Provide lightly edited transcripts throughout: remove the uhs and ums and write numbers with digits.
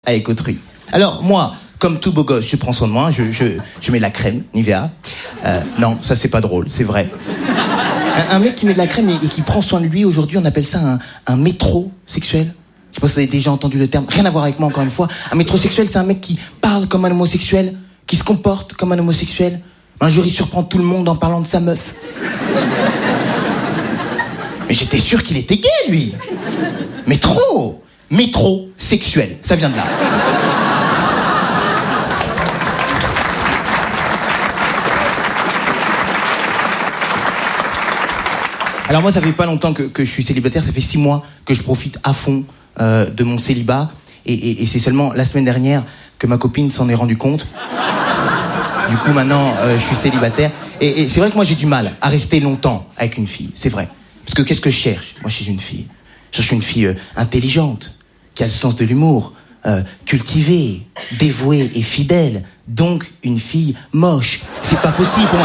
avec autrui. Alors moi, comme tout beau gosse, je prends soin de moi, je mets de la crème, Nivea. Non, ça c'est pas drôle, c'est vrai. Un mec qui met de la crème et qui prend soin de lui, aujourd'hui on appelle ça un métrosexuel. Je sais pas si vous avez déjà entendu le terme, rien à voir avec moi encore une fois. Un métrosexuel, c'est un mec qui parle comme un homosexuel, qui se comporte comme un homosexuel. Un jour il surprend tout le monde en parlant de sa meuf. Mais j'étais sûr qu'il était gay, lui. Métrosexuel, ça vient de là. Alors moi, ça fait pas longtemps que je suis célibataire, ça fait 6 mois que je profite à fond de mon célibat. Et c'est seulement la semaine dernière que ma copine s'en est rendue compte. Du coup, maintenant, je suis célibataire. Et c'est vrai que moi, j'ai du mal à rester longtemps avec une fille, c'est vrai. Parce que qu'est-ce que je cherche, moi, chez une fille? Je cherche une fille intelligente, qui a le sens de l'humour, cultivée, dévouée et fidèle. Donc, une fille moche. C'est pas possible pour moi.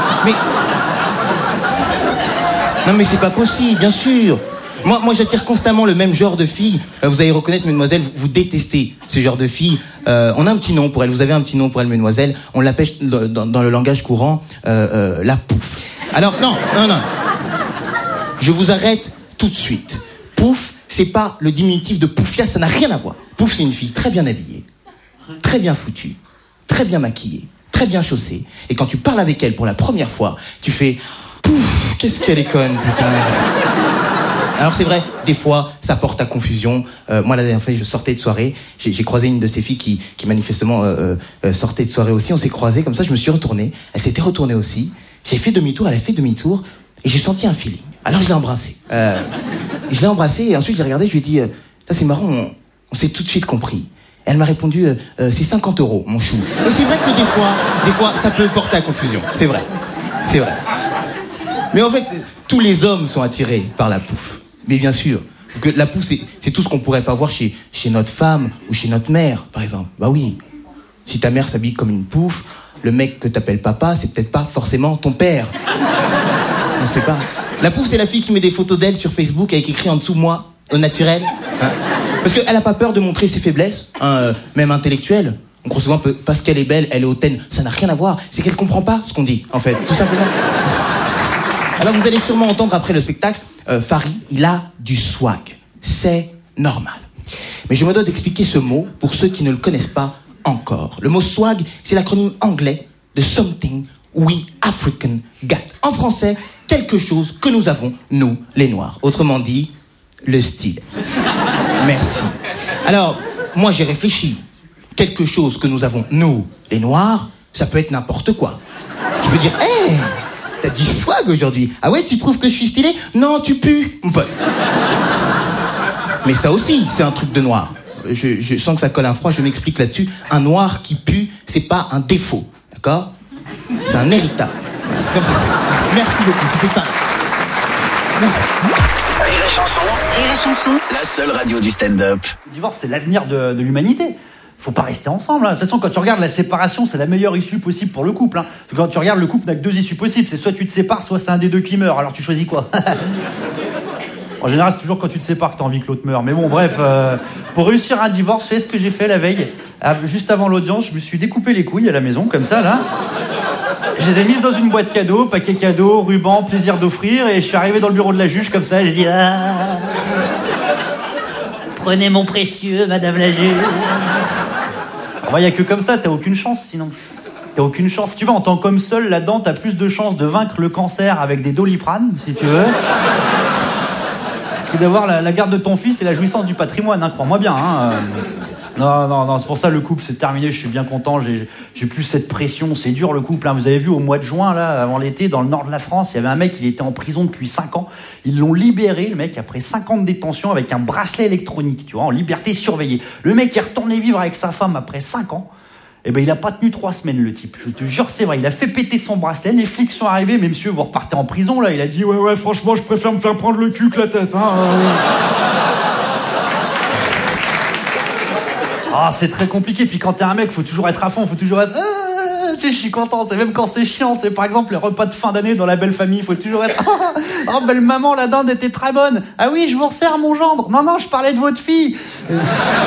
Non, mais c'est pas possible, bien sûr. Moi, j'attire constamment le même genre de fille. Vous allez reconnaître, mesdemoiselles, vous détestez ce genre de fille. On a un petit nom pour elle. Vous avez un petit nom pour elle, mesdemoiselles. On l'appelle dans le langage courant la pouffe. Alors, non. Je vous arrête tout de suite. Pouffe, c'est pas le diminutif de poufia, ça n'a rien à voir. Pouffe, c'est une fille très bien habillée, très bien foutue, très bien maquillée, très bien chaussée. Et quand tu parles avec elle pour la première fois, tu fais... Pouf, qu'est-ce qu'elle est conne, putain. Alors c'est vrai, des fois, ça porte à confusion. Moi, la dernière fois, je sortais de soirée, j'ai croisé une de ces filles qui manifestement sortait de soirée aussi. On s'est croisés, comme ça, je me suis retourné. Elle s'était retournée aussi. J'ai fait demi-tour, elle a fait demi-tour, et j'ai senti un feeling. Alors je l'ai embrassée. Et ensuite, j'ai regardé, je lui ai dit, ça c'est marrant, on s'est tout de suite compris. Et elle m'a répondu, c'est 50 €, mon chou. Et c'est vrai que des fois, ça peut porter à confusion. C'est vrai. Mais en fait, tous les hommes sont attirés par la pouffe. Mais bien sûr, parce que la pouffe, c'est tout ce qu'on pourrait pas voir chez notre femme ou chez notre mère, par exemple. Bah oui, si ta mère s'habille comme une pouffe, le mec que t'appelles papa, c'est peut-être pas forcément ton père. On sait pas. La pouffe, c'est la fille qui met des photos d'elle sur Facebook avec écrit en dessous, moi, au naturel. Hein. Parce qu'elle a pas peur de montrer ses faiblesses, même intellectuelles. On croit souvent que parce qu'elle est belle, elle est hautaine. Ça n'a rien à voir. C'est qu'elle comprend pas ce qu'on dit, en fait, tout simplement. Alors vous allez sûrement entendre après le spectacle, Farid, il a du swag. C'est normal. Mais je me dois d'expliquer ce mot pour ceux qui ne le connaissent pas encore. Le mot swag, c'est l'acronyme anglais de Something We African Got. En français, quelque chose que nous avons, nous, les Noirs. Autrement dit, le style. Merci. Alors, moi j'ai réfléchi. Quelque chose que nous avons, nous, les Noirs, ça peut être n'importe quoi. Je peux dire, hey, t'as du swag aujourd'hui. Ah ouais, tu trouves que je suis stylé? Non, tu pues. Mais ça aussi, c'est un truc de noir. Je sens que ça colle un froid, je m'explique là-dessus. Un noir qui pue, c'est pas un défaut. D'accord? C'est un héritage. Merci beaucoup, c'était ça. Rire et chanson, la seule radio du stand-up. Le divorce, c'est l'avenir de l'humanité. Faut pas rester ensemble. Hein. De toute façon, quand tu regardes la séparation, c'est la meilleure issue possible pour le couple. Hein. Quand tu regardes le couple, n'a que 2 issues possibles. C'est soit tu te sépares, soit c'est un des deux qui meurt. Alors tu choisis quoi? En général, c'est toujours quand tu te sépares que t'as envie que l'autre meure. Mais bon, bref, pour réussir un divorce, c'est ce que j'ai fait la veille. Juste avant l'audience, je me suis découpé les couilles à la maison, comme ça, là. Je les ai mises dans une boîte cadeau, paquet cadeau, ruban, plaisir d'offrir. Et je suis arrivé dans le bureau de la juge, comme ça, j'ai dit... Ah, prenez mon précieux, madame la juge. Il n'y a que comme ça, t'as aucune chance sinon. T'as aucune chance. Si tu vas en tant qu'homme seul, là-dedans, t'as plus de chances de vaincre le cancer avec des Doliprane, si tu veux, que d'avoir la garde de ton fils et la jouissance du patrimoine, hein, crois-moi bien. Hein. Non, c'est pour ça le couple, c'est terminé, je suis bien content, j'ai plus cette pression, c'est dur le couple. Hein. Vous avez vu au mois de juin, là, avant l'été, dans le nord de la France, il y avait un mec, il était en prison depuis 5 ans. Ils l'ont libéré, le mec, après 5 ans de détention, avec un bracelet électronique, tu vois, en liberté surveillée. Le mec est retourné vivre avec sa femme après 5 ans. Eh ben, il a pas tenu 3 semaines, le type. Je te jure, c'est vrai. Il a fait péter son bracelet. Les flics sont arrivés. Mais monsieur, vous repartez en prison, là. Il a dit, ouais, franchement, je préfère me faire prendre le cul que la tête, hein. Ah, c'est très compliqué. Puis quand t'es un mec, faut toujours être à fond. Faut toujours être... Je suis content, c'est même quand c'est chiant, c'est par exemple les repas de fin d'année dans la belle famille, il faut toujours être oh belle maman, la dinde était très bonne. Ah oui, je vous resserre mon gendre. Non, je parlais de votre fille.